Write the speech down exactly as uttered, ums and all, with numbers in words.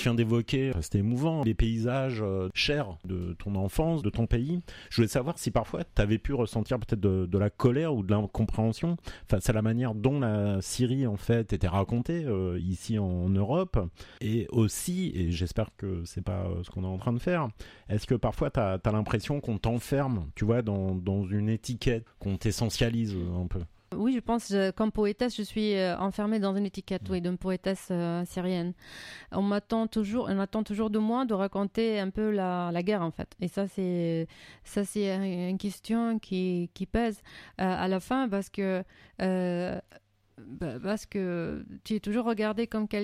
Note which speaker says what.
Speaker 1: viens d'évoquer, c'était émouvant, les paysages euh, chers de ton enfance, de ton pays. Je voulais savoir si parfois tu avais pu ressentir peut-être de, de la colère ou de l'incompréhension face à la manière dont la Syrie en fait était racontée euh, ici en Europe. Et aussi, et j'espère que c'est pas euh, ce qu'on est en train de faire, est-ce que parfois tu as l'impression qu'on t'enferme, tu vois, dans, dans une étiquette, qu'on t'essentialise un peu?
Speaker 2: Oui, je pense, je, comme poétesse, je suis euh, enfermée dans une étiquette, oui, d'une poétesse euh, syrienne. On m'attend toujours, on attend toujours de moi de raconter un peu la, la guerre, en fait. Et ça, c'est, ça, c'est une question qui, qui pèse euh, à la fin parce que, euh, parce que tu es toujours regardé comme quelqu'un